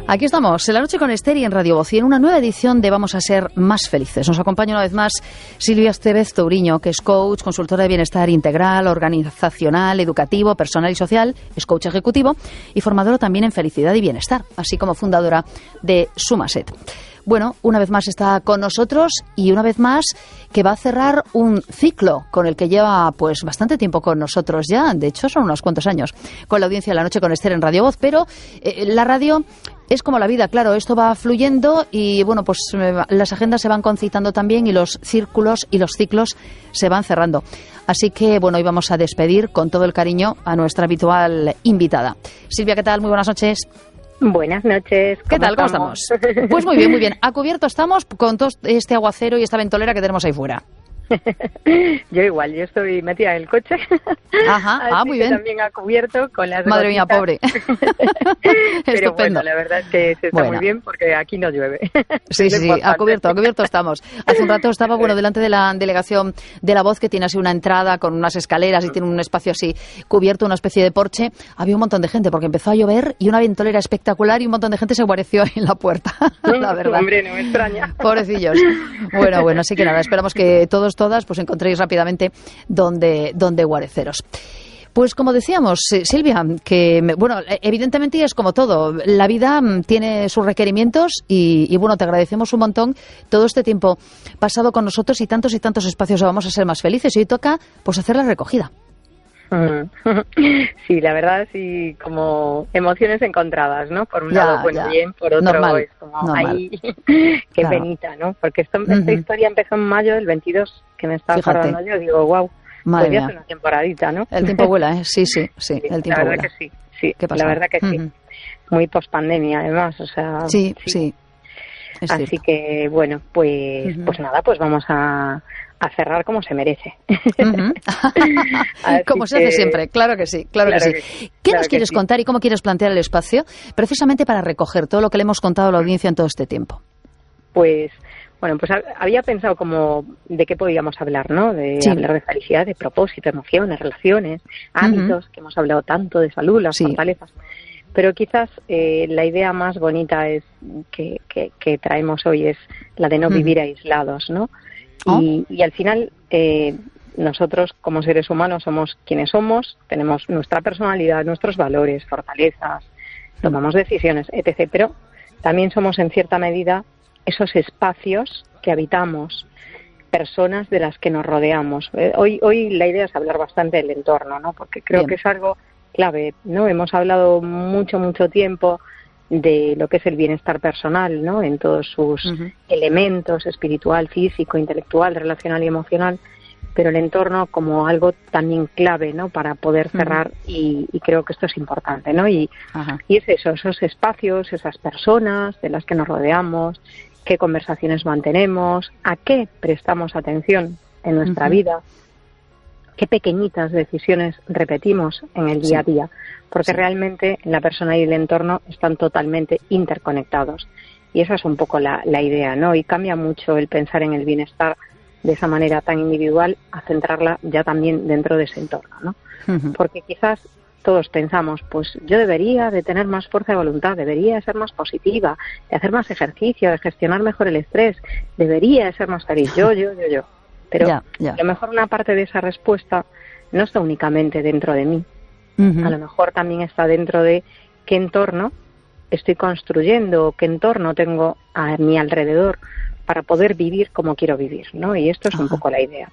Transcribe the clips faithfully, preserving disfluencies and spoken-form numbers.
Aquí estamos, en la noche con Esther y en Radio Voz, y en una nueva edición de Vamos a ser más felices. Nos acompaña una vez más Silvia Estevez Touriño, que es coach, consultora de bienestar integral, organizacional, educativo, personal y social, es coach ejecutivo y formadora también en felicidad y bienestar, así como fundadora de Sumaset. Bueno, una vez más está con nosotros y una vez más que va a cerrar un ciclo con el que lleva pues bastante tiempo con nosotros ya, de hecho son unos cuantos años, con la audiencia de la noche con Esther en Radio Voz, pero eh, la radio es como la vida, claro, esto va fluyendo y bueno, pues eh, las agendas se van concitando también y los círculos y los ciclos se van cerrando. Así que bueno, hoy vamos a despedir con todo el cariño a nuestra habitual invitada. Silvia, ¿qué tal? Muy buenas noches. Buenas noches. ¿Qué tal? ¿Cómo estamos? Pues muy bien, muy bien. A cubierto estamos con todo este aguacero y esta ventolera que tenemos ahí fuera. Yo igual, yo estoy metida en el coche. Ajá, ah, muy bien. También a cubierto con las Madre gotitas. mía, pobre. Pero estupendo. Bueno, la verdad es que se está Bueno. muy bien porque aquí no llueve. Sí, sí, sí, a cubierto, a cubierto estamos. Hace un rato estaba, bueno, delante de la delegación de La Voz, que tiene así una entrada con unas escaleras y tiene un espacio así cubierto, una especie de porche. Había un montón de gente porque empezó a llover y una ventolera espectacular y un montón de gente se guareció en la puerta, la verdad. Hombre, no me extraña. Pobrecillos. Bueno, bueno, así que nada, esperamos que todos, todas, pues encontréis rápidamente donde, donde guareceros. Pues como decíamos, eh, Silvia, que bueno, evidentemente es como todo, la vida mm, tiene sus requerimientos y, y bueno, te agradecemos un montón todo este tiempo pasado con nosotros y tantos y tantos espacios. Vamos a ser más felices y hoy toca pues hacer la recogida. Sí, la verdad, sí, como emociones encontradas, ¿no? Por un Ya, lado, bueno, ya. bien, por otro Normal, es como, normal. ay, qué Claro. penita, ¿no? Porque esto, esta Ujú. historia empezó en mayo del veintidós, que me estaba Fíjate. acordando yo, digo, wow, Madre podría mía. ser una temporadita, ¿no? El tiempo vuela, ¿eh? Sí, sí, sí, Sí, el tiempo la verdad vuela. que sí, sí, ¿Qué pasa? la verdad que sí. Ujú. Muy pospandemia, además, o sea... Sí, sí, es Así cierto. que, bueno, pues Ujú. pues nada, pues vamos a, a cerrar como se merece. Ujú. Así Como se que- hace siempre, claro que sí, claro, Claro que que sí. sí, ¿Qué claro nos que quieres sí. contar y cómo quieres plantear el espacio precisamente para recoger todo lo que le hemos contado a la audiencia en todo este tiempo? Pues, bueno, pues ha- había pensado como de qué podíamos hablar, ¿no? De Sí. hablar de felicidad, de propósito, emociones, relaciones, hábitos, que hemos hablado tanto de salud, las Sí. fortalezas. Pero quizás eh, la idea más bonita es que, que, que traemos hoy es la de no Ujú. vivir aislados, ¿no? Oh. Y, y al final eh, nosotros como seres humanos somos quienes somos, tenemos nuestra personalidad, nuestros valores, fortalezas, tomamos decisiones, etcétera. Pero también somos en cierta medida esos espacios que habitamos, personas de las que nos rodeamos. Eh, hoy, hoy la idea es hablar bastante del entorno, ¿no? Porque creo Bien. que es algo clave, ¿no? Hemos hablado mucho, mucho tiempo de lo que es el bienestar personal, ¿no? En todos sus Ujú. elementos, espiritual, físico, intelectual, relacional y emocional, pero el entorno como algo también clave, ¿no? Para poder cerrar y, y creo que esto es importante, ¿no? Y, Ajá. y es eso, esos espacios, esas personas de las que nos rodeamos, qué conversaciones mantenemos, a qué prestamos atención en nuestra Ujú. vida, qué pequeñitas decisiones repetimos en el día a Sí. día, porque Sí. realmente la persona y el entorno están totalmente interconectados. Y esa es un poco la, la idea, ¿no? Y cambia mucho el pensar en el bienestar de esa manera tan individual a centrarla ya también dentro de ese entorno, ¿no? Ujú. Porque quizás todos pensamos, pues yo debería de tener más fuerza de voluntad, debería de ser más positiva, de hacer más ejercicio, de gestionar mejor el estrés, debería de ser más feliz, yo, yo, yo, yo. Pero Ya, ya. a lo mejor una parte de esa respuesta no está únicamente dentro de mí, Ujú. a lo mejor también está dentro de qué entorno estoy construyendo, qué entorno tengo a mi alrededor para poder vivir como quiero vivir, ¿no? Y esto es un Ajá. poco la idea.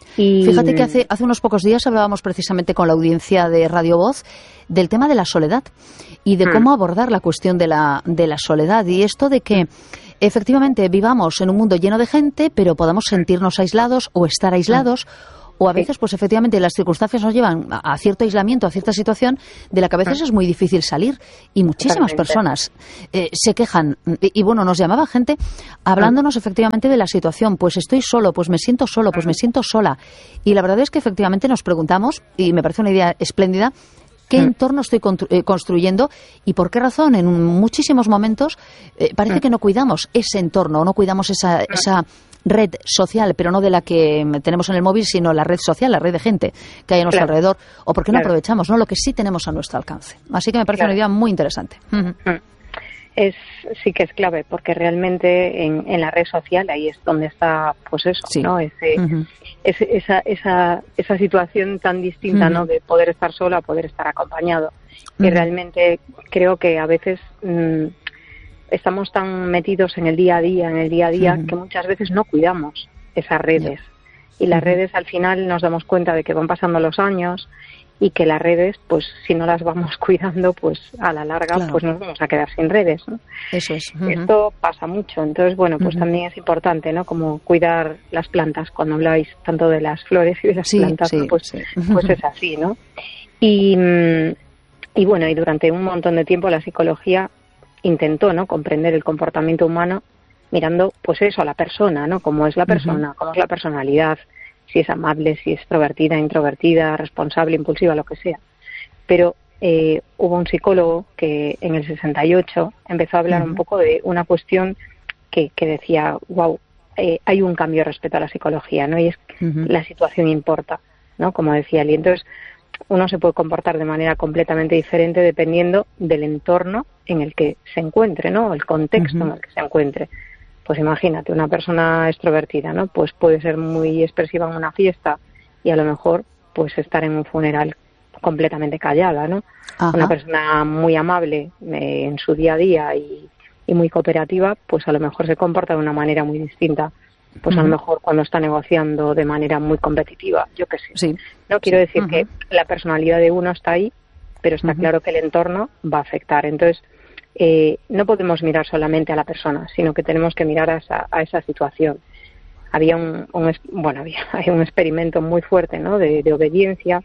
Y Fíjate que hace, hace unos pocos días hablábamos precisamente con la audiencia de Radio Voz del tema de la soledad y de Mm. cómo abordar la cuestión de la, de la soledad y esto de que efectivamente vivamos en un mundo lleno de gente, pero podamos sentirnos aislados o estar aislados. O a veces, pues efectivamente, las circunstancias nos llevan a, a cierto aislamiento, a cierta situación de la que a veces es muy difícil salir. Y muchísimas Totalmente. personas eh, se quejan. Y, y bueno, nos llamaba gente hablándonos efectivamente de la situación. Pues estoy solo, pues me siento solo, pues me siento sola. Y la verdad es que efectivamente nos preguntamos, y me parece una idea espléndida, ¿qué entorno estoy constru- eh, construyendo y por qué razón en un- muchísimos momentos eh, parece que no cuidamos ese entorno, no cuidamos esa, esa red social, pero no de la que tenemos en el móvil, sino la red social, la red de gente que hay a nuestro Claro. alrededor, o por qué no Claro. aprovechamos, ¿no?, lo que sí tenemos a nuestro alcance. Así que me parece Claro. una idea muy interesante. Ujú. Mm. es sí que es clave, porque realmente en, en la red social ahí es donde está, pues eso, sí. ¿no? Ese, uh-huh. ese, esa, esa, esa situación tan distinta, uh-huh. ¿no? De poder estar solo a poder estar acompañado. Uh-huh. Y realmente creo que a veces mmm, estamos tan metidos en el día a día, en el día a día, uh-huh. que muchas veces no cuidamos esas redes. Yeah. Y las uh-huh. redes al final nos damos cuenta de que van pasando los años y que las redes, pues si no las vamos cuidando, pues a la larga claro. pues nos vamos a quedar sin redes, ¿no? Eso es. Uh-huh. Esto pasa mucho, entonces bueno, pues uh-huh. también es importante, ¿no? Como cuidar las plantas, cuando habláis tanto de las flores y de las sí, plantas, sí, ¿no? pues, sí. pues es así, ¿no? Y, y bueno, y durante un montón de tiempo la psicología intentó, ¿no? comprender el comportamiento humano mirando, pues eso, a la persona, ¿no? Cómo es la persona, uh-huh. cómo es la personalidad, si es amable, si es extrovertida, introvertida, responsable, impulsiva, lo que sea. Pero eh, hubo un psicólogo que en el sesenta y ocho empezó a hablar uh-huh. un poco de una cuestión que, que decía, wow, eh, hay un cambio respecto a la psicología, ¿no? Y es que uh-huh. la situación importa, ¿no? Como decía él. Y entonces uno se puede comportar de manera completamente diferente dependiendo del entorno en el que se encuentre, ¿no? El contexto uh-huh. en el que se encuentre. Pues imagínate, una persona extrovertida, ¿no? Pues puede ser muy expresiva en una fiesta y a lo mejor pues estar en un funeral completamente callada, ¿no? Ajá. Una persona muy amable eh, en su día a día y, y muy cooperativa, pues a lo mejor se comporta de una manera muy distinta. Pues uh-huh. a lo mejor cuando está negociando de manera muy competitiva, yo qué sé. Sí. No quiero sí. decir uh-huh. que la personalidad de uno está ahí, pero está uh-huh. claro que el entorno va a afectar. Entonces, Eh, no podemos mirar solamente a la persona, sino que tenemos que mirar a esa, a esa situación. Había un, un bueno había, hay un experimento muy fuerte, ¿no? de, de obediencia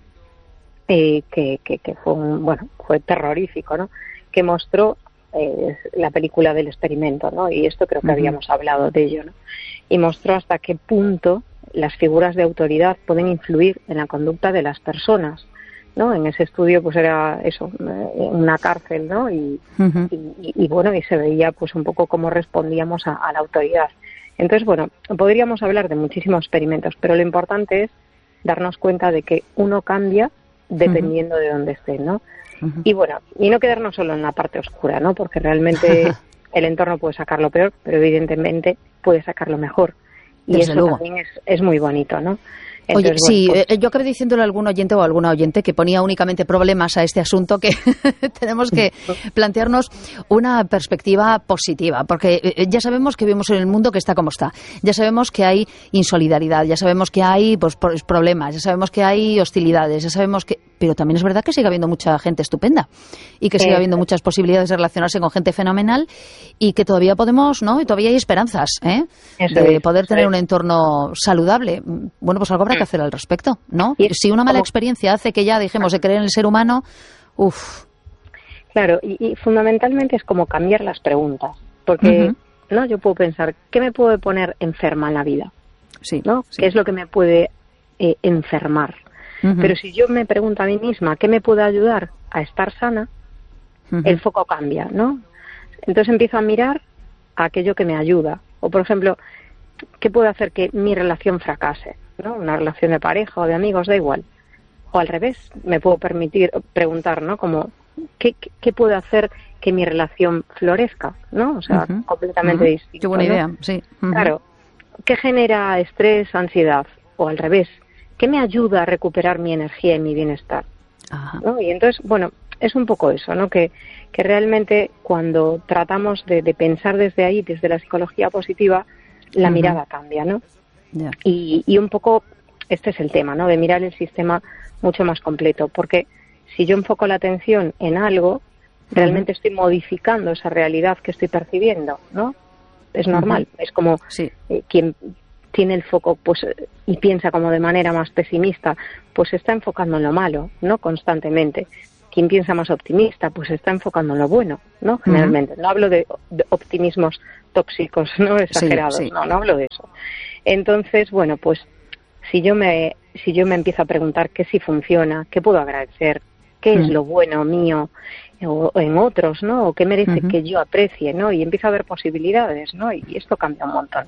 eh, que, que, que fue un, bueno fue terrorífico, ¿no? Que mostró eh, la película del experimento, ¿no? Y esto creo que uh-huh. habíamos hablado de ello, ¿no? Y mostró hasta qué punto las figuras de autoridad pueden influir en la conducta de las personas, ¿no? En ese estudio pues era eso, una cárcel, ¿no? Y, uh-huh. y, y bueno, y se veía pues un poco cómo respondíamos a, a la autoridad. Entonces, bueno, podríamos hablar de muchísimos experimentos, pero lo importante es darnos cuenta de que uno cambia dependiendo uh-huh. de dónde esté, ¿no? Uh-huh. Y bueno, y no quedarnos solo en la parte oscura, ¿no? Porque realmente el entorno puede sacar lo peor, pero evidentemente puede sacar lo mejor. Y Desde eso luego. también es, es muy bonito, ¿no? Entonces, Oye, sí, bueno, pues... yo acabé diciéndole a algún oyente o a alguna oyente que ponía únicamente problemas a este asunto, que tenemos que plantearnos una perspectiva positiva, porque ya sabemos que vivimos en el mundo que está como está, ya sabemos que hay insolidaridad, ya sabemos que hay pues, problemas, ya sabemos que hay hostilidades, ya sabemos que... Pero también es verdad que sigue habiendo mucha gente estupenda y que sigue habiendo muchas posibilidades de relacionarse con gente fenomenal y que todavía podemos, ¿no? Y todavía hay esperanzas, ¿eh? Eso de es, poder tener es. un entorno saludable. Bueno, pues algo habrá que hacer al respecto, ¿no? Y si una mala experiencia hace que ya dejemos de creer en el ser humano, uff. Claro, y, y fundamentalmente es como cambiar las preguntas, porque uh-huh. no, yo puedo pensar, ¿qué me puede poner enferma en la vida? Sí, ¿no? Sí. ¿Qué es lo que me puede eh, enfermar? Uh-huh. Pero si yo me pregunto a mí misma, ¿qué me puede ayudar a estar sana? Uh-huh. El foco cambia, ¿no? Entonces empiezo a mirar a aquello que me ayuda. O, por ejemplo, ¿qué puede hacer que mi relación fracase? ¿No? Una relación de pareja o de amigos, da igual. O al revés, me puedo permitir preguntar, ¿no? Como, ¿qué, qué, qué puede hacer que mi relación florezca? ¿No? O sea, uh-huh. completamente uh-huh. distinto. Qué buena ¿no? idea, sí. Uh-huh. Claro. ¿Qué genera estrés, ansiedad? O al revés, ¿qué me ayuda a recuperar mi energía y mi bienestar? Ajá. ¿No? Y entonces, bueno, es un poco eso, ¿no? Que, que realmente cuando tratamos de, de pensar desde ahí, desde la psicología positiva, la uh-huh. mirada cambia, ¿no? Yeah. Y, y un poco este es el tema, ¿no? De mirar el sistema mucho más completo, porque si yo enfoco la atención en algo, realmente uh-huh. estoy modificando esa realidad que estoy percibiendo, ¿no? Es normal, uh-huh. es como sí. eh, quien tiene el foco pues y piensa como de manera más pesimista, pues se está enfocando en lo malo, ¿no? Constantemente. Quien piensa más optimista, pues se está enfocando en lo bueno, ¿no? Generalmente. Uh-huh. No hablo de, de optimismos tóxicos, ¿no? Exagerados, sí, sí. no, no hablo de eso. Entonces, bueno, pues si yo me si yo me empiezo a preguntar qué sí funciona, qué puedo agradecer, qué uh-huh. es lo bueno mío o, o en otros, ¿no? O qué merece uh-huh. que yo aprecie, ¿no? Y empiezo a ver posibilidades, ¿no? Y esto cambia un montón.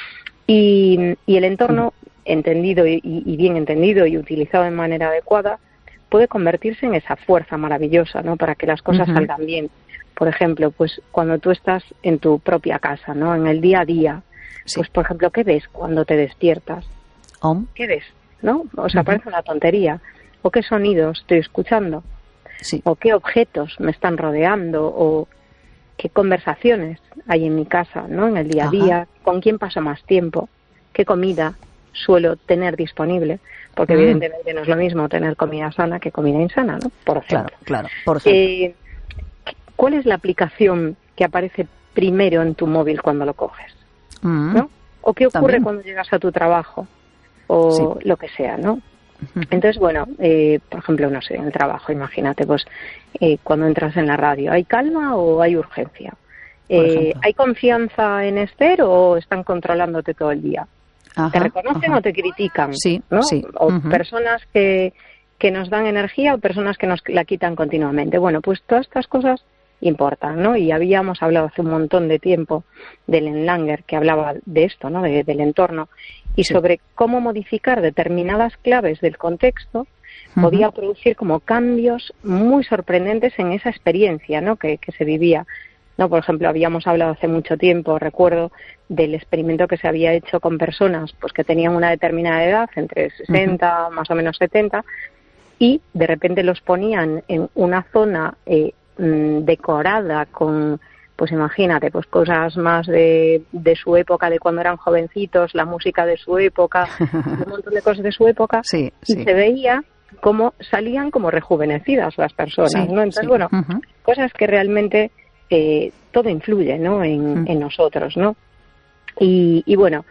Y, y el entorno, entendido y, y bien entendido y utilizado de manera adecuada, puede convertirse en esa fuerza maravillosa, ¿no? Para que las cosas uh-huh. salgan bien. por ejemplo, pues cuando tú estás en tu propia casa, ¿no? En el día a día, sí. Pues por ejemplo, ¿qué ves cuando te despiertas? Um. ¿Qué ves? ¿No? O sea, uh-huh. Parece una tontería. ¿O qué sonidos estoy escuchando? Sí. ¿O qué objetos me están rodeando? ¿O qué conversaciones hay en mi casa, ¿no? En el día a día. Ajá. ¿Con quién paso más tiempo? ¿Qué comida suelo tener disponible? Porque mm. evidentemente no es lo mismo tener comida sana que comida insana, ¿no? Por ejemplo. Claro, claro. Por ejemplo. Eh, ¿Cuál es la aplicación que aparece primero en tu móvil cuando lo coges? Mm. ¿No? ¿O qué ocurre También. cuando llegas a tu trabajo? O sí. lo que sea, ¿no? Uh-huh. Entonces, bueno, eh, por ejemplo, no sé, en el trabajo, imagínate, pues eh, cuando entras en la radio, ¿hay calma o hay urgencia? Eh, ¿Hay confianza en Esther o están controlándote todo el día? Ajá, ¿te reconocen ajá. o te critican? Sí, ¿no? sí. O uh-huh. personas que, que nos dan energía o personas que nos la quitan continuamente. Bueno, pues todas estas cosas importan, ¿no? Y habíamos hablado hace un montón de tiempo del Enlanger, que hablaba de esto, ¿no? De, del entorno, y sí. sobre cómo modificar determinadas claves del contexto uh-huh. podía producir como cambios muy sorprendentes en esa experiencia, ¿no? Que, que se vivía. No, por ejemplo, habíamos hablado hace mucho tiempo, recuerdo, del experimento que se había hecho con personas pues que tenían una determinada edad, entre sesenta, uh-huh. más o menos setenta, y de repente los ponían en una zona eh, decorada con, pues imagínate, pues cosas más de, de su época, de cuando eran jovencitos, la música de su época, un montón de cosas de su época, sí, y sí. se veía cómo salían como rejuvenecidas las personas, sí, ¿no? Entonces, sí. bueno, uh-huh. cosas que realmente eh, todo influye, ¿no? En, uh-huh. en nosotros, ¿no? Y, y bueno,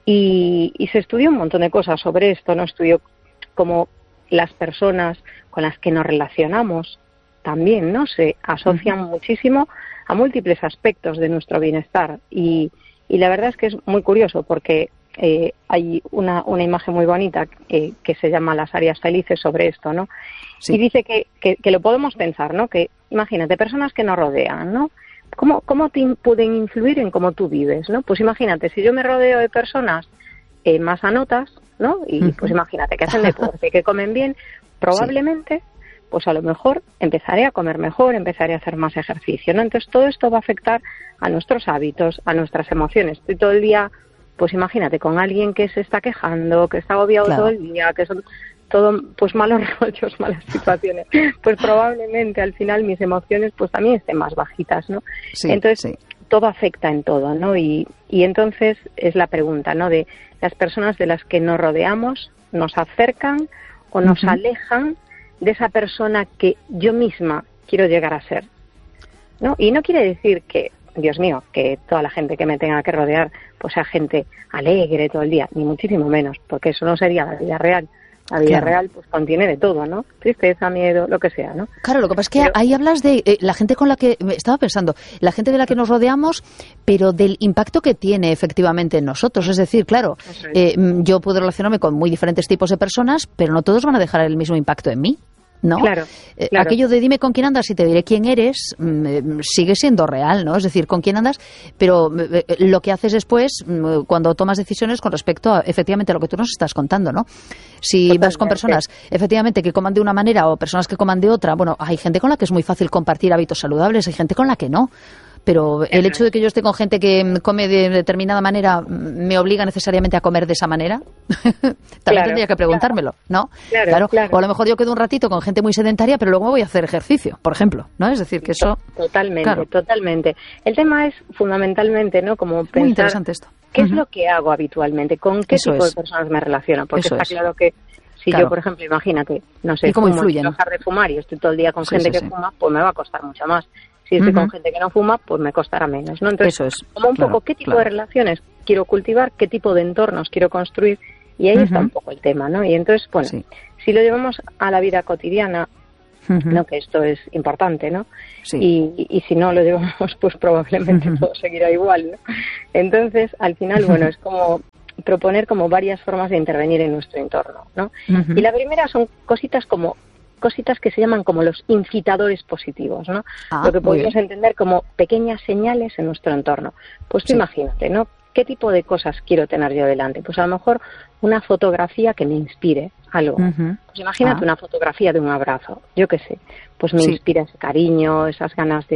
y, y se estudió un montón de cosas sobre esto, ¿no? Estudió cómo las personas con las que nos relacionamos también, ¿no? Se asocian uh-huh. muchísimo a múltiples aspectos de nuestro bienestar y, y la verdad es que es muy curioso porque eh, hay una, una imagen muy bonita eh, que se llama Las áreas felices sobre esto, ¿no? Sí. Y dice que, que, que lo podemos pensar, ¿no? Que imagínate, personas que nos rodean, ¿no? ¿Cómo, cómo te pueden influir en cómo tú vives, ¿no? Pues imagínate, si yo me rodeo de personas eh, más sanotas, ¿no? Y uh-huh. pues imagínate que hacen deporte, que comen bien, probablemente... Sí. pues a lo mejor empezaré a comer mejor, empezaré a hacer más ejercicio, ¿no? Entonces todo esto va a afectar a nuestros hábitos, a nuestras emociones. Estoy todo el día, pues imagínate, con alguien que se está quejando, que está agobiado claro. todo el día, que son todo, pues malos rollos, malas situaciones. Pues probablemente al final mis emociones pues también estén más bajitas, ¿no? Sí, entonces sí. todo afecta en todo, ¿no? Y, y entonces es la pregunta, ¿no? De las personas de las que nos rodeamos, nos acercan o nos uh-huh. alejan de esa persona que yo misma quiero llegar a ser, ¿no? Y no quiere decir que, Dios mío, que toda la gente que me tenga que rodear pues sea gente alegre todo el día, ni muchísimo menos, porque eso no sería la vida real. La vida claro. real pues contiene de todo, ¿no? Tristeza, miedo, lo que sea, ¿no? Claro, lo que pasa es que pero... ahí hablas de eh, la gente con la que, estaba pensando, la gente de la que nos rodeamos, pero del impacto que tiene efectivamente en nosotros. Es decir, claro, es. eh, yo puedo relacionarme con muy diferentes tipos de personas, pero no todos van a dejar el mismo impacto en mí. ¿No? Claro, eh, claro. Aquello de dime con quién andas y te diré quién eres mm, sigue siendo real, ¿no? Es decir, con quién andas, pero eh, lo que haces después mm, cuando tomas decisiones con respecto a efectivamente a lo que tú nos estás contando, ¿no? Si Totalmente. Vas con personas efectivamente que coman de una manera o personas que coman de otra, bueno, hay gente con la que es muy fácil compartir hábitos saludables, hay gente con la que no. Pero el hecho de que yo esté con gente que come de determinada manera me obliga necesariamente a comer de esa manera, también claro, tendría que preguntármelo, ¿no? Claro, claro. claro. O a lo mejor yo quedo un ratito con gente muy sedentaria, pero luego me voy a hacer ejercicio, por ejemplo, ¿no? Es decir, que eso... Totalmente, claro. totalmente. El tema es fundamentalmente, ¿no? Como pensar... Muy interesante esto. ¿Qué uh-huh. es lo que hago habitualmente? ¿Con qué eso tipo es. de personas me relaciono? Porque eso está es. claro que si claro. yo, por ejemplo, imagínate, no sé, ¿Y cómo fumo, influyen? quiero dejar de fumar y estoy todo el día con sí, gente sí, que sí. fuma, pues me va a costar mucho más. Si estoy uh-huh. con gente que no fuma, pues me costará menos, ¿no? Entonces, eso es. como un claro, poco qué tipo claro. de relaciones quiero cultivar, qué tipo de entornos quiero construir, y ahí uh-huh. está un poco el tema, ¿no? Y entonces, bueno, sí. si lo llevamos a la vida cotidiana, uh-huh. ¿no? Que esto es importante, ¿no? Sí. Y, y si no lo llevamos, pues probablemente uh-huh. todo seguirá igual, ¿no? Entonces, al final, bueno, es como proponer como varias formas de intervenir en nuestro entorno, ¿no? Uh-huh. Y la primera son cositas como cositas que se llaman como los incitadores positivos, ¿no? Ah, lo que podemos entender como pequeñas señales en nuestro entorno. Pues tú sí. imagínate, ¿no? ¿Qué tipo de cosas quiero tener yo delante? Pues a lo mejor una fotografía que me inspire algo. Uh-huh. Pues imagínate ah. una fotografía de un abrazo, yo qué sé. Pues me sí. inspira ese cariño, esas ganas de,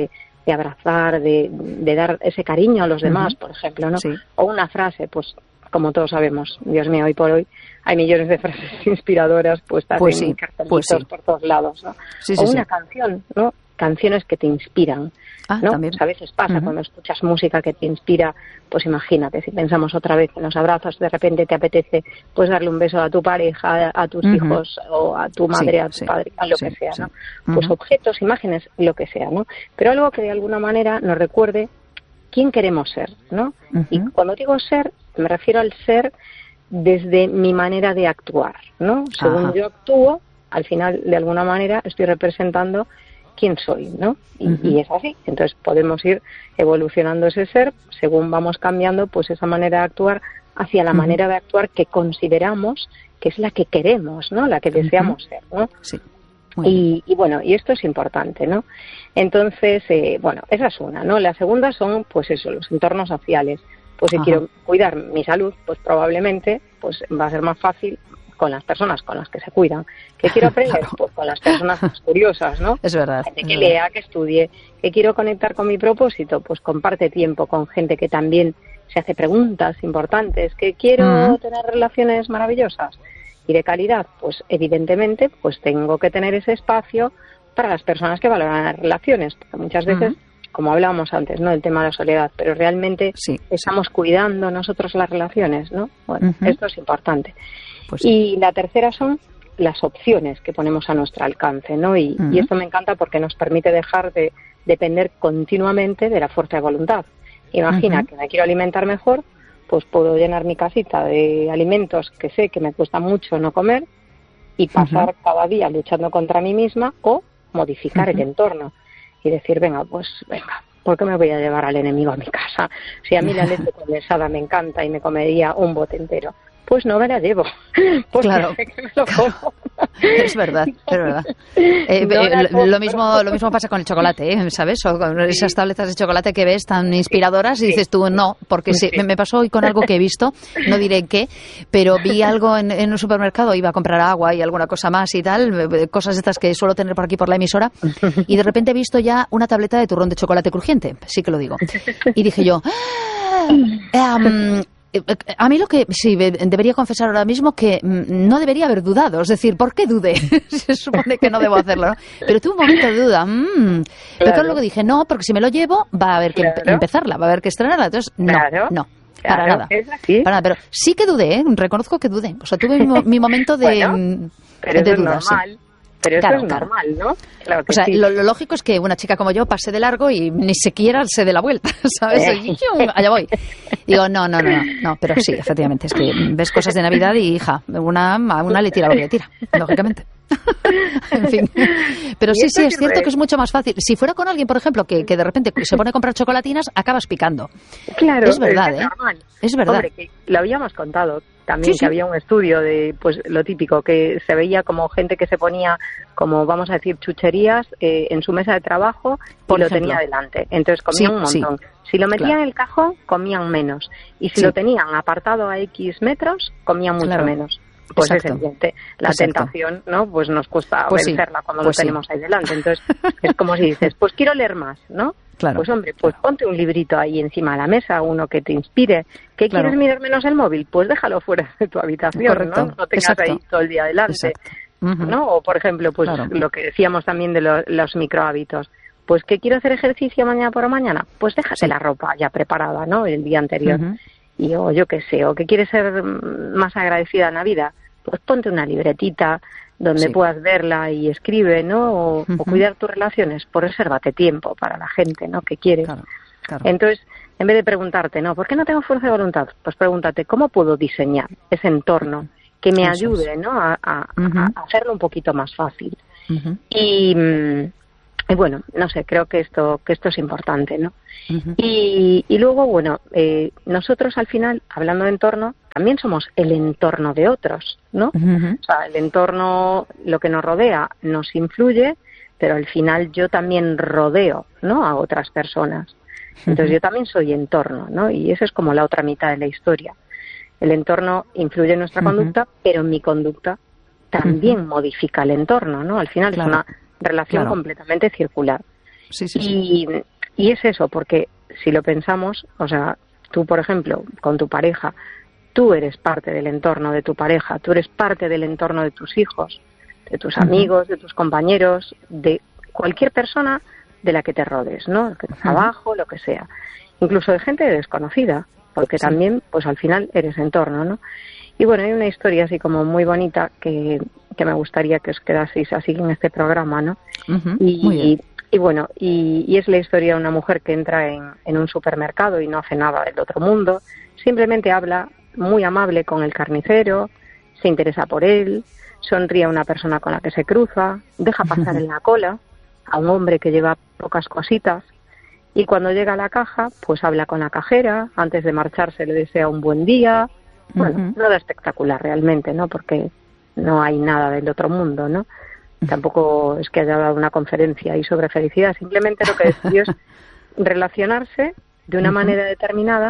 de abrazar, de, de dar ese cariño a los demás, uh-huh. por ejemplo, ¿no? Sí. O una frase, pues como todos sabemos, Dios mío, hoy por hoy hay millones de frases inspiradoras puestas pues en sí, cartelitos pues sí. por todos lados, ¿no? Sí, o sí, una sí. canción, ¿no? Canciones que te inspiran, ah, ¿no? también. Pues a veces pasa uh-huh. cuando escuchas música que te inspira, pues imagínate, si pensamos otra vez en los abrazos, de repente te apetece pues darle un beso a tu pareja, a tus uh-huh. hijos, o a tu madre, sí, a tu sí, padre, a lo sí, que sea, sí. ¿no? Uh-huh. Pues objetos, imágenes, lo que sea, ¿no? Pero algo que de alguna manera nos recuerde quién queremos ser, ¿no? Uh-huh. Y cuando digo ser, me refiero al ser desde mi manera de actuar, ¿no? Según Ajá. yo actúo, al final, de alguna manera, estoy representando quién soy, ¿no? Y, uh-huh. y es así. Entonces podemos ir evolucionando ese ser según vamos cambiando, pues esa manera de actuar hacia la uh-huh. manera de actuar que consideramos que es la que queremos, ¿no? La que deseamos uh-huh. ser, ¿no? Sí. Y, y bueno, y esto es importante, ¿no? Entonces, eh, bueno, esa es una, ¿no? La segunda son, pues eso, los entornos sociales. Pues si Ajá. quiero cuidar mi salud, pues probablemente pues va a ser más fácil con las personas con las que se cuidan. ¿Qué quiero aprender? Claro. Pues con las personas más curiosas, ¿no? Es verdad. Gente es que verdad. lea, que estudie. ¿Qué quiero conectar con mi propósito? Pues comparte tiempo con gente que también se hace preguntas importantes. ¿Que quiero uh-huh. tener relaciones maravillosas y de calidad? Pues evidentemente pues tengo que tener ese espacio para las personas que valoran las relaciones, porque muchas veces uh-huh. como hablábamos antes, ¿no? El tema de la soledad, pero realmente sí, estamos sí. cuidando nosotros las relaciones, ¿no? Bueno, uh-huh. esto es importante. Pues sí. Y la tercera son las opciones que ponemos a nuestro alcance, ¿no? Y, uh-huh. y esto me encanta porque nos permite dejar de depender continuamente de la fuerza de voluntad. Imagina uh-huh. que me quiero alimentar mejor, pues puedo llenar mi casita de alimentos que sé que me cuesta mucho no comer y pasar uh-huh. cada día luchando contra mí misma o modificar uh-huh. el entorno. Y decir, venga, pues venga, ¿por qué me voy a llevar al enemigo a mi casa? Si a mí la leche condensada me encanta y me comería un bote entero, pues no me la llevo, porque claro, sé que me lo como. Es verdad, es verdad. Eh, No eh, como, lo mismo lo mismo pasa con el chocolate, ¿eh? ¿Sabes? O con esas tabletas de chocolate que ves tan inspiradoras y dices tú, no, porque sí, Sí. me, me pasó hoy con algo que he visto, no diré qué, pero vi algo en, en un supermercado, iba a comprar agua y alguna cosa más y tal, cosas estas que suelo tener por aquí por la emisora, y de repente he visto ya una tableta de turrón de chocolate crujiente, sí que lo digo. Y dije yo, ¡ah! Um, a mí lo que sí debería confesar ahora mismo que no debería haber dudado, es decir, ¿por qué dudé? Se supone que no debo hacerlo, ¿no? Pero tuve un momento de duda, mmm. Pero claro, luego dije, no, porque si me lo llevo va a haber que claro. empezarla, va a haber que estrenarla, entonces no, claro. no. Claro, para nada. es así. Para nada, pero sí que dudé, ¿eh? Reconozco que dudé. O sea, tuve mi, mi momento de, bueno, pero de eso duda, es normal. Sí. Pero claro, eso es claro. normal, ¿no? Claro que o sea, sí. lo, lo lógico es que una chica como yo pase de largo y ni siquiera se dé la vuelta, ¿sabes? Y yo, allá voy. Digo, no, no, no, no, no, pero sí, efectivamente, es que ves cosas de Navidad y, hija, una, a una le tira lo que le tira, lógicamente. En fin. Pero sí, sí, es cierto que es mucho más fácil. Si fuera con alguien, por ejemplo, que, que de repente se pone a comprar chocolatinas, acabas picando. Claro, es verdad, es ¿eh? normal. Es verdad. Hombre, que lo habíamos contado también, sí, que sí. había un estudio de, pues, lo típico, que se veía como gente que se ponía, como vamos a decir, chucherías eh, en su mesa de trabajo por y lo ejemplo. tenía delante. Entonces comían sí, un montón. Sí. Si lo metían claro. en el cajón, comían menos. Y si sí. lo tenían apartado a X metros, comían mucho claro. menos. Pues Exacto. es evidente. La Exacto. tentación, ¿no? Pues nos cuesta pues vencerla sí. cuando pues lo tenemos sí. ahí delante. Entonces, es como si dices, pues quiero leer más, ¿no? Claro. Pues hombre, pues ponte un librito ahí encima de la mesa, uno que te inspire. ¿Qué claro. quieres mirar menos el móvil? Pues déjalo fuera de tu habitación, Correcto. ¿no? No tengas Exacto. ahí todo el día delante. Uh-huh. ¿No? O, por ejemplo, pues claro. lo que decíamos también de lo, los microhábitos. Pues que quiero hacer ejercicio mañana por la mañana, pues déjate sí. la ropa ya preparada, ¿no? El día anterior. Uh-huh. Y o yo qué sé, o que quieres ser más agradecida en la vida, pues ponte una libretita donde sí. puedas verla y escribe, ¿no? O, uh-huh. o cuidar tus relaciones, por resérvate tiempo para la gente, ¿no? Que quieres. Claro, claro. Entonces, en vez de preguntarte, ¿no? ¿Por qué no tengo fuerza de voluntad? Pues pregúntate, ¿cómo puedo diseñar ese entorno que me Eso ayude, es. ¿no? A, a, uh-huh. a hacerlo un poquito más fácil. Uh-huh. Y... Y bueno, no sé, creo que esto que esto es importante, ¿no? Uh-huh. Y, y luego, bueno, eh, nosotros al final, hablando de entorno, también somos el entorno de otros, ¿no? Uh-huh. O sea, el entorno, lo que nos rodea, nos influye, pero al final yo también rodeo, ¿no? A otras personas. Entonces uh-huh. yo también soy entorno, ¿no? Y esa es como la otra mitad de la historia. El entorno influye en nuestra uh-huh. conducta, pero mi conducta también uh-huh. modifica el entorno, ¿no? Al final claro. es una relación claro. completamente circular. Sí, sí, y sí. y es eso, porque si lo pensamos, o sea, tú, por ejemplo, con tu pareja, tú eres parte del entorno de tu pareja, tú eres parte del entorno de tus hijos, de tus amigos, de tus compañeros, de cualquier persona de la que te rodes, ¿no? De tu trabajo, lo que sea. Incluso de gente desconocida, porque sí. también, pues al final eres entorno, ¿no? Y bueno, hay una historia así como muy bonita que, que me gustaría que os quedaseis así en este programa, ¿no? Uh-huh. Y, muy bien. Y, y bueno, y, y es la historia de una mujer que entra en, en un supermercado y no hace nada del otro mundo, simplemente habla muy amable con el carnicero, se interesa por él, sonríe a una persona con la que se cruza, deja pasar en la cola a un hombre que lleva pocas cositas, y cuando llega a la caja, pues habla con la cajera, antes de marcharse le desea un buen día. Bueno, uh-huh. nada espectacular realmente, ¿no? Porque no hay nada del otro mundo, ¿no? Uh-huh. Tampoco es que haya dado una conferencia ahí sobre felicidad, simplemente lo que decidió es relacionarse de una uh-huh. manera determinada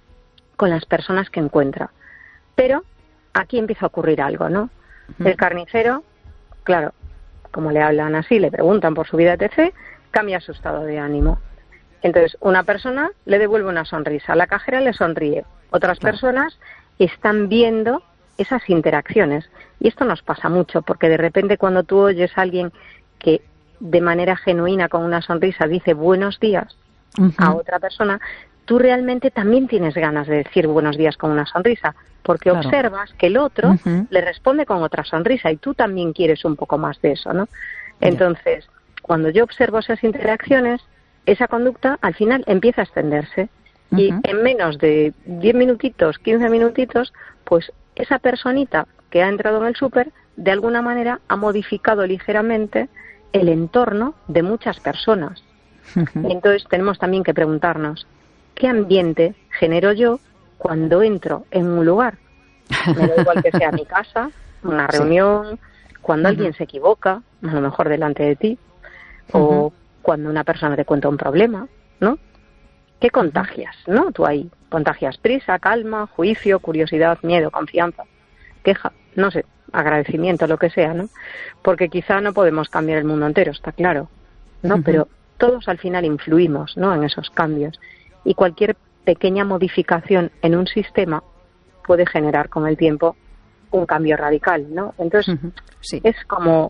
con las personas que encuentra. Pero aquí empieza a ocurrir algo, ¿no? Uh-huh. El carnicero, claro, como le hablan así, le preguntan por su vida, etcétera, cambia su estado de ánimo. Entonces, una persona le devuelve una sonrisa, la cajera le sonríe, otras claro. personas están viendo esas interacciones. Y esto nos pasa mucho, porque de repente cuando tú oyes a alguien que de manera genuina, con una sonrisa, dice buenos días uh-huh. a otra persona, tú realmente también tienes ganas de decir buenos días con una sonrisa, porque claro. observas que el otro uh-huh. le responde con otra sonrisa y tú también quieres un poco más de eso, ¿no? Entonces, yeah. cuando yo observo esas interacciones, esa conducta al final empieza a extenderse. Y uh-huh. en menos de diez minutitos, quince minutitos, pues esa personita que ha entrado en el súper, de alguna manera ha modificado ligeramente el entorno de muchas personas. Uh-huh. Entonces tenemos también que preguntarnos, ¿qué ambiente genero yo cuando entro en un lugar? Me da igual que sea mi casa, una reunión, sí. cuando uh-huh. alguien se equivoca, a lo mejor delante de ti, uh-huh. o cuando una persona te cuenta un problema, ¿no? ¿Qué contagias, no? Tú ahí contagias prisa, calma, juicio, curiosidad, miedo, confianza, queja, no sé, agradecimiento, lo que sea, ¿no? Porque quizá no podemos cambiar el mundo entero, está claro, ¿no? Uh-huh. Pero todos al final influimos, ¿no? En esos cambios. Y cualquier pequeña modificación en un sistema puede generar con el tiempo un cambio radical, ¿no? Entonces, uh-huh. sí. es como,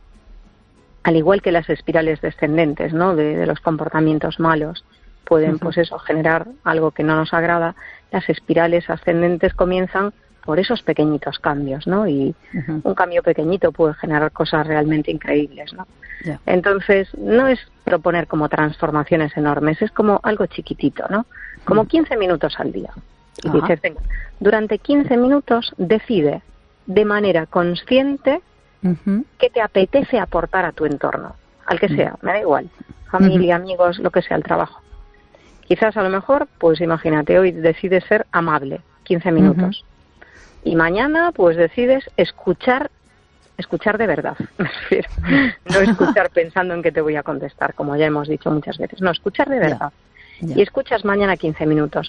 al igual que las espirales descendentes, ¿no? De, de los comportamientos malos, pueden, uh-huh. pues eso, generar algo que no nos agrada. Las espirales ascendentes comienzan por esos pequeñitos cambios, ¿no? Y uh-huh. un cambio pequeñito puede generar cosas realmente increíbles, ¿no? Yeah. Entonces, no es proponer como transformaciones enormes, es como algo chiquitito, ¿no? Como uh-huh. quince minutos al día. Y uh-huh. dices, venga, durante quince minutos decide de manera consciente uh-huh. qué te apetece aportar a tu entorno, al que sea, me da igual, familia, uh-huh. amigos, lo que sea, el trabajo. Quizás a lo mejor, pues imagínate, hoy decides ser amable, quince minutos. Uh-huh. Y mañana, pues decides escuchar, escuchar de verdad, me refiero. No escuchar pensando en que te voy a contestar, como ya hemos dicho muchas veces. No, escuchar de verdad. Yeah. Yeah. Y escuchas mañana quince minutos.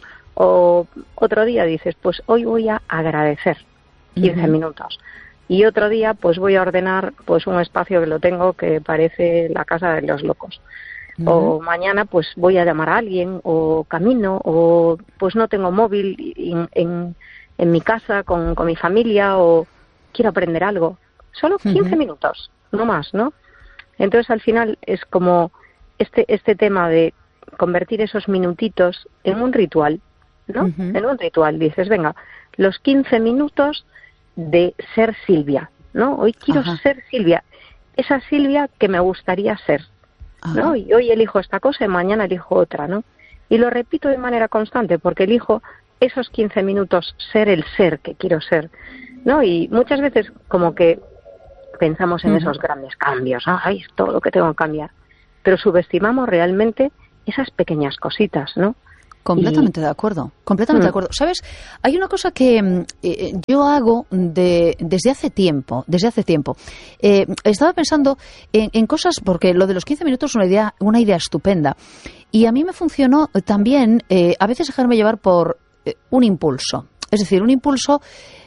O otro día dices, pues hoy voy a agradecer quince uh-huh. minutos. Y otro día, pues voy a ordenar pues un espacio que lo tengo que parece la casa de los locos. Uh-huh. O mañana pues voy a llamar a alguien, o camino, o pues no tengo móvil en, en, en mi casa con, con mi familia, o quiero aprender algo. Solo quince uh-huh. minutos, no más, ¿no? Entonces al final es como este este tema de convertir esos minutitos en un ritual, ¿no? Uh-huh. En un ritual, dices, venga, los quince minutos de ser Silvia, ¿no? Hoy quiero uh-huh. ser Silvia, esa Silvia que me gustaría ser. ¿no? Y hoy elijo esta cosa y mañana elijo otra, ¿no? Y lo repito de manera constante porque elijo esos quince minutos ser el ser que quiero ser, ¿no? Y muchas veces como que pensamos en uh-huh. esos grandes cambios, ¿no? Ay, todo lo que tengo que cambiar. Pero subestimamos realmente esas pequeñas cositas, ¿no? Completamente y... de acuerdo, completamente mm. de acuerdo. ¿Sabes? Hay una cosa que eh, yo hago de, desde hace tiempo, desde hace tiempo. Eh, estaba pensando en, en cosas, porque lo de los quince minutos es una idea, una idea estupenda. Y a mí me funcionó también, eh, a veces dejarme llevar por eh, un impulso. Es decir, un impulso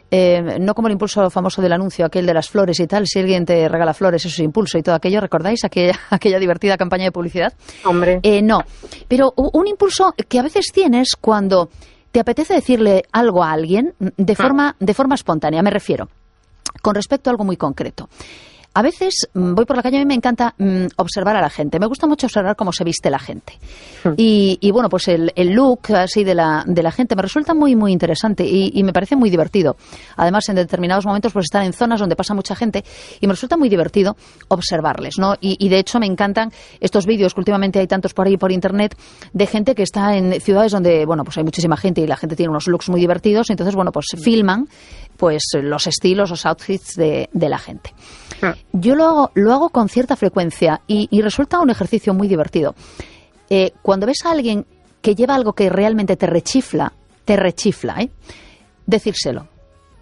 Eh, no como el impulso famoso del anuncio, aquel de las flores y tal, si alguien te regala flores, eso es impulso y todo aquello, ¿recordáis aquella, aquella divertida campaña de publicidad? Hombre. Eh, no, pero un impulso que a veces tienes cuando te apetece decirle algo a alguien de forma, de forma espontánea, me refiero, con respecto a algo muy concreto. A veces voy por la calle y a mí me encanta mm, observar a la gente. Me gusta mucho observar cómo se viste la gente. Sí. Y, y bueno, pues el, el look así de la, de la gente me resulta muy, muy interesante y, y me parece muy divertido. Además, en determinados momentos pues están en zonas donde pasa mucha gente y me resulta muy divertido observarles, ¿no? Y, y de hecho me encantan estos vídeos que últimamente hay tantos por ahí por internet de gente que está en ciudades donde, bueno, pues hay muchísima gente y la gente tiene unos looks muy divertidos. Entonces, bueno, pues filman pues los estilos, los outfits de, de la gente. Yo lo hago, lo hago con cierta frecuencia y, y resulta un ejercicio muy divertido. Eh, cuando ves a alguien que lleva algo que realmente te rechifla, te rechifla, ¿eh? Decírselo.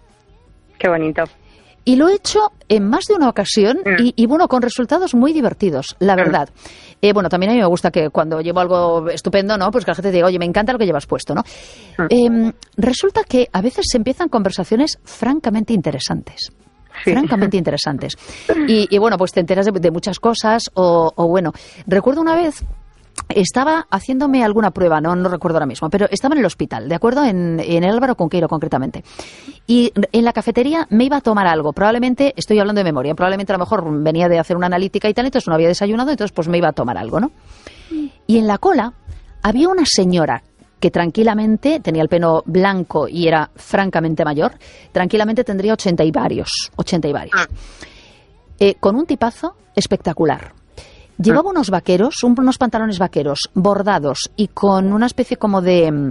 Qué bonito. Y lo he hecho en más de una ocasión mm. y, y, bueno, con resultados muy divertidos, la mm. verdad. Eh, bueno, también a mí me gusta que cuando llevo algo estupendo, ¿no? Pues que la gente te diga, oye, me encanta lo que llevas puesto, ¿no? Mm. Eh, resulta que a veces se empiezan conversaciones francamente interesantes. Sí. francamente interesantes. Y, y bueno, pues te enteras de, de muchas cosas o, o bueno, recuerdo una vez estaba haciéndome alguna prueba, no, no recuerdo ahora mismo, pero estaba en el hospital, ¿de acuerdo? En, en el Álvaro Cunqueiro concretamente. Y en la cafetería me iba a tomar algo, probablemente, estoy hablando de memoria, probablemente a lo mejor venía de hacer una analítica y tal, entonces no había desayunado, entonces pues me iba a tomar algo, ¿no? Y en la cola había una señora que tranquilamente tenía el pelo blanco y era francamente mayor, tranquilamente tendría ochenta y varios, ochenta y varios, eh, con un tipazo espectacular. Llevaba unos vaqueros, unos pantalones vaqueros bordados y con una especie como de,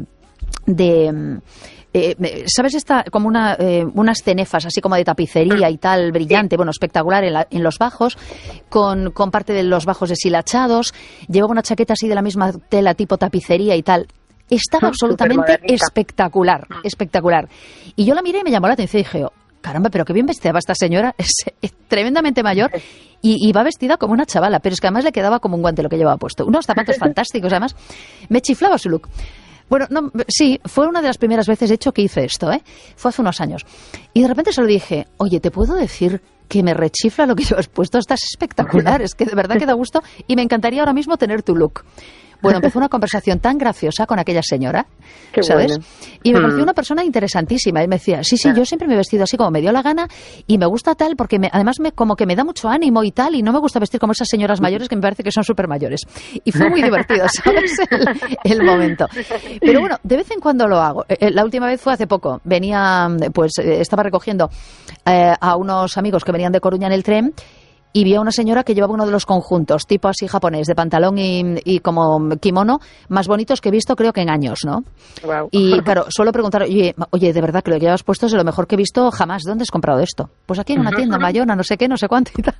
de eh, ¿sabes esta? Como una, eh, unas cenefas así como de tapicería y tal, brillante, bueno, espectacular en, la, en los bajos, con, con parte de los bajos deshilachados. Llevaba una chaqueta así de la misma tela tipo tapicería y tal. Estaba absolutamente espectacular, espectacular. Y yo la miré y me llamó la atención y dije, oh, caramba, pero qué bien vestida va esta señora, es, es tremendamente mayor y, y va vestida como una chavala, pero es que además le quedaba como un guante lo que llevaba puesto. Unos zapatos fantásticos, además me chiflaba su look. Bueno, no, sí, fue una de las primeras veces, de hecho, que hice esto, ¿eh? Fue hace unos años. Y de repente se lo dije, oye, ¿te puedo decir que me rechifla lo que llevas puesto? Estás espectacular, es que de verdad que da gusto y me encantaría ahora mismo tener tu look. Bueno, empezó una conversación tan graciosa con aquella señora, Qué ¿sabes? Bueno. Y me pareció mm. una persona interesantísima. Y me decía, sí, sí, yo siempre me he vestido así como me dio la gana y me gusta tal porque me, además me, como que me da mucho ánimo y tal y no me gusta vestir como esas señoras mayores que me parece que son súper mayores. Y fue muy divertido, ¿sabes? El, el momento. Pero bueno, de vez en cuando lo hago. La última vez fue hace poco. Venía, pues estaba recogiendo eh, a unos amigos que venían de Coruña en el tren y vi a una señora que llevaba uno de los conjuntos, tipo así japonés, de pantalón y, y como kimono, más bonitos que he visto creo que en años, ¿no? Wow. Y claro, suelo preguntar, oye, oye, de verdad que lo que llevas puesto es de lo mejor que he visto jamás. ¿Dónde has comprado esto? Pues aquí en una tienda en Bayona, no sé qué, no sé cuánto y tal.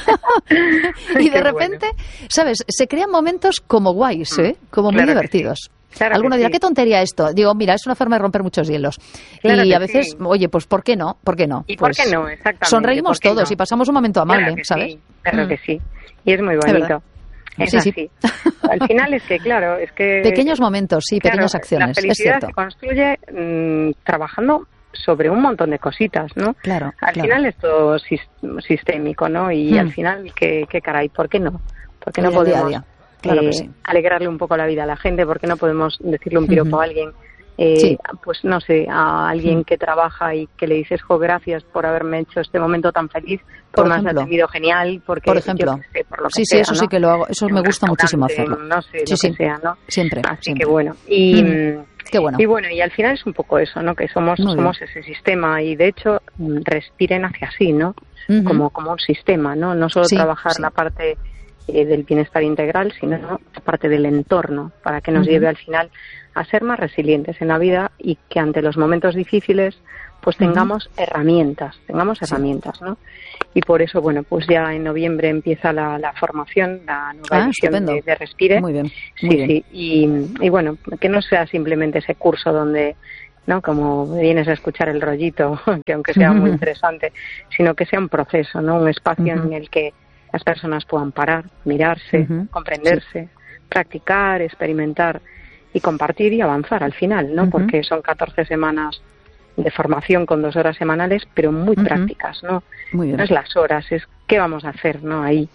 Y de repente, bueno. ¿sabes? Se crean momentos como guays, ¿eh? Como muy claro divertidos. Sí. Claro Alguno dirá, sí. ¿qué tontería esto? Digo, mira, es una forma de romper muchos hielos. Claro y a veces, sí. oye, pues ¿por qué no? ¿Por qué no? ¿Y pues, por qué no? Exactamente. Sonreímos todos no? y pasamos un momento amable, claro que ¿sabes? Sí. Claro mm. que sí. Y es muy bonito. Es sí, así. Sí. Al final es que, claro, es que... Pequeños momentos, sí, claro, pequeñas acciones, la felicidad se construye mmm, trabajando sobre un montón de cositas, ¿no? Claro, Al claro. final es todo sistémico, ¿no? Y mm. al final, ¿qué, qué caray? ¿Por qué no? ¿Por qué no día, podemos... Día, día. Claro eh, que sí. alegrarle un poco la vida a la gente? ¿Por qué no podemos decirle un piropo uh-huh. a alguien? Eh, sí. Pues no sé, a alguien uh-huh. que trabaja y que le dices, jo, gracias por haberme hecho este momento tan feliz, por me has atendido genial, porque por ejemplo, yo sé, por lo que sí, sea, sí, eso ¿no? sí que lo hago, eso me gusta muchísimo hacerlo. No sé, sí, lo sí. que sea, ¿no? Siempre. Así siempre. que bueno, y... Mm. Qué bueno. Y bueno, y al final es un poco eso, ¿no? Que somos Muy somos bien. ese sistema y de hecho respiren hacia sí, ¿no? Uh-huh. Como como un sistema, ¿no? No solo sí, trabajar sí. la parte eh, del bienestar integral, sino la parte del entorno, para que nos uh-huh. lleve al final a ser más resilientes en la vida y que ante los momentos difíciles pues tengamos uh-huh. herramientas, tengamos sí. herramientas, ¿no? Y por eso, bueno, pues ya en noviembre empieza la, la formación, la nueva ah, edición de, de Respire. Muy bien, sí, muy bien. sí. Y, y bueno, que no sea simplemente ese curso donde, ¿no? Como vienes a escuchar el rollito, que aunque sea uh-huh. muy interesante, sino que sea un proceso, ¿no? Un espacio uh-huh. en el que las personas puedan parar, mirarse, uh-huh. comprenderse, sí. practicar, experimentar y compartir y avanzar al final, ¿no? Uh-huh. Porque son catorce semanas de formación con dos horas semanales, pero muy uh-huh. prácticas, ¿no? Muy bien. No es las horas, es qué vamos a hacer, ¿no? Ahí.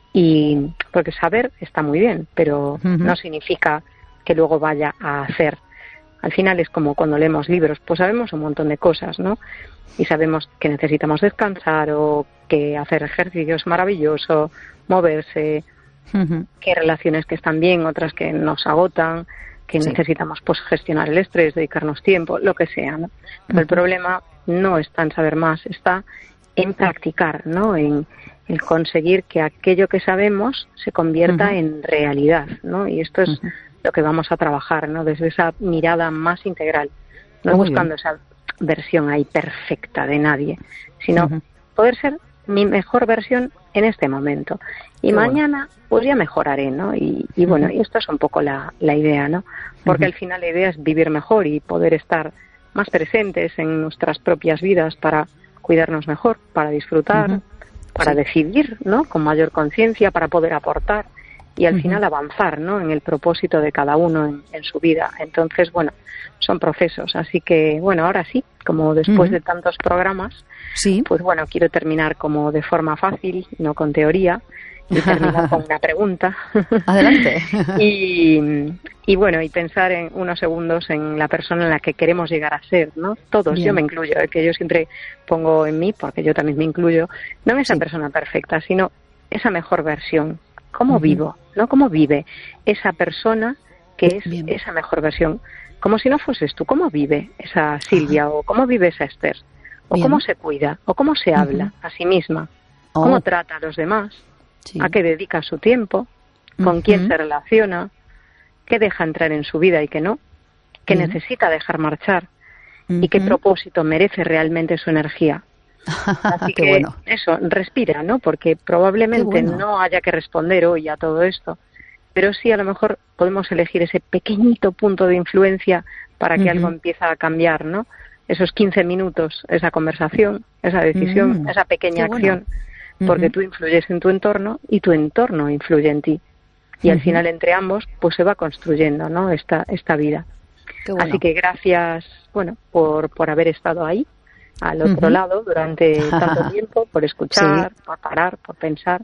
Y porque saber está muy bien, pero uh-huh. no significa que luego vaya a hacer. Al final es como cuando leemos libros, pues sabemos un montón de cosas, ¿no? Y sabemos que necesitamos descansar o que hacer ejercicio es maravilloso, moverse, uh-huh. que hay relaciones que están bien, otras que nos agotan, que sí. necesitamos pues gestionar el estrés, dedicarnos tiempo, lo que sea, ¿no? Pero uh-huh. el problema no está en saber más, está en practicar, ¿no? En, en conseguir que aquello que sabemos se convierta uh-huh. en realidad, ¿no? Y esto es uh-huh. lo que vamos a trabajar, ¿no? Desde esa mirada más integral, no Muy buscando bien. esa versión ahí perfecta de nadie, sino uh-huh. poder ser mi mejor versión en este momento. Y Qué mañana, bueno. pues ya mejoraré, ¿no? Y, y uh-huh. bueno, y esto es un poco la, la idea, ¿no? Porque uh-huh. al final la idea es vivir mejor y poder estar más presentes en nuestras propias vidas para cuidarnos mejor, para disfrutar, uh-huh. para sí. decidir, ¿no? Con mayor conciencia, para poder aportar y al uh-huh. final avanzar, ¿no? En el propósito de cada uno en, en su vida. Entonces, bueno, son procesos. Así que, bueno, ahora sí, como después uh-huh. de tantos programas, sí. pues bueno, quiero terminar como de forma fácil, no con teoría, y terminar con una pregunta. Adelante. y, y bueno, y pensar en unos segundos en la persona en la que queremos llegar a ser, ¿no? Todos, Bien. yo me incluyo, ¿eh? Que yo siempre pongo en mí, porque yo también me incluyo, no en esa sí. persona perfecta, sino esa mejor versión. ¿Cómo uh-huh. vivo? ¿No? ¿Cómo vive esa persona que es Bien. esa mejor versión? Como si no fueses tú. ¿Cómo vive esa Silvia? Uh-huh. ¿O cómo vive esa Esther? ¿O Bien. cómo se cuida? ¿O cómo se habla uh-huh. a sí misma? Oh. ¿Cómo trata a los demás? Sí. ¿A qué dedica su tiempo? ¿Con uh-huh. quién se relaciona? ¿Qué deja entrar en su vida y qué no? ¿Qué Bien. necesita dejar marchar? Uh-huh. ¿Y qué propósito merece realmente su energía? Así que bueno. eso, respira, ¿no? Porque probablemente bueno. no haya que responder hoy a todo esto, pero sí a lo mejor podemos elegir ese pequeñito punto de influencia para que uh-huh. algo empiece a cambiar, ¿no? Esos quince minutos, esa conversación, esa decisión, uh-huh. esa pequeña Qué acción, bueno. porque uh-huh. tú influyes en tu entorno y tu entorno influye en ti. Y uh-huh. al final entre ambos pues se va construyendo, ¿no? Esta, esta vida. Qué bueno. Así que gracias, bueno, por, por haber estado ahí al otro uh-huh. lado durante tanto tiempo, por escuchar, sí. por parar, por pensar.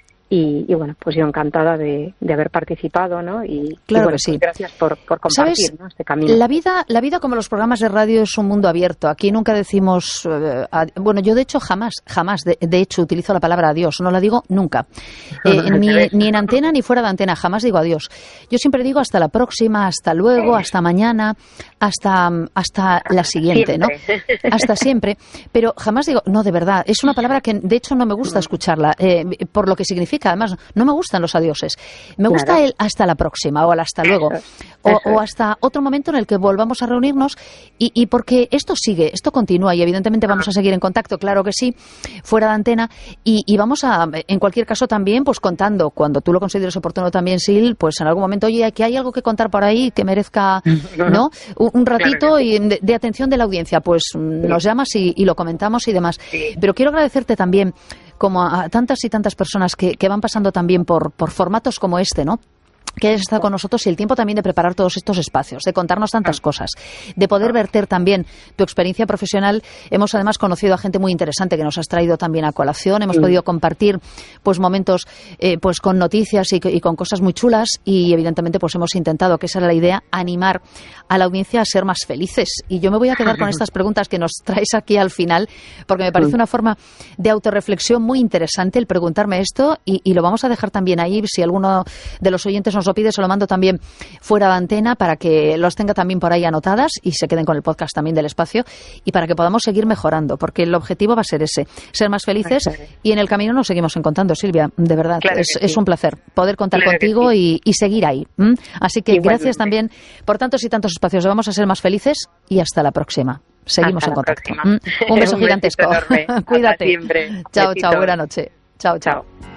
Y, y bueno, pues yo encantada de, de haber participado, ¿no? Y, claro y bueno, que sí. Pues gracias por, por compartir, ¿no? Este camino. La vida, la vida como los programas de radio es un mundo abierto. Aquí nunca decimos, eh, a, bueno, yo de hecho jamás, jamás, de, de hecho utilizo la palabra adiós, no la digo nunca. Eh, ni, ni en antena ni fuera de antena, jamás digo adiós. Yo siempre digo hasta la próxima, hasta luego, hasta mañana, hasta, hasta la siguiente, siempre. ¿no? Hasta siempre. Pero jamás digo, no, de verdad, es una palabra que de hecho no me gusta escucharla, eh, por lo que significa. Además, no me gustan los adioses. Me gusta claro. el hasta la próxima o el hasta luego. Eso es, o, eso o hasta otro momento en el que volvamos a reunirnos y, y porque esto sigue, esto continúa y evidentemente vamos a seguir en contacto, claro que sí, fuera de antena y, y vamos a, en cualquier caso también, pues contando, cuando tú lo consideres oportuno también, Sil, pues en algún momento, oye, que hay algo que contar por ahí que merezca, ¿no? Un, un ratito claro sí. y de, de atención de la audiencia, pues sí. nos llamas y, y lo comentamos y demás. Sí. Pero quiero agradecerte también como a tantas y tantas personas que, que van pasando también por, por formatos como este, ¿no? Que hayas estado con nosotros y el tiempo también de preparar todos estos espacios, de contarnos tantas cosas, de poder verter también tu experiencia profesional. Hemos además conocido a gente muy interesante que nos has traído también a colación, hemos sí. podido compartir pues momentos eh, pues con noticias y, y con cosas muy chulas y evidentemente pues hemos intentado, que esa era la idea, animar a la audiencia a ser más felices. Y yo me voy a quedar con estas preguntas que nos traes aquí al final, porque me parece sí. una forma de autorreflexión muy interesante el preguntarme esto y, y lo vamos a dejar también ahí, si alguno de los oyentes nos lo pide, se lo mando también fuera de antena para que los tenga también por ahí anotadas y se queden con el podcast también del espacio y para que podamos seguir mejorando, porque el objetivo va a ser ese, ser más felices y en el camino nos seguimos encontrando, Silvia, de verdad, claro es, sí. es un placer poder contar claro contigo sí. y, y seguir ahí. ¿Mm? Así que Igualmente. gracias también por tantos y tantos espacios, vamos a ser más felices y hasta la próxima. Seguimos hasta en contacto. ¿Mm? Un beso un gigantesco. Cuídate. Chao, chao, buena noche. Chao, chao. chao.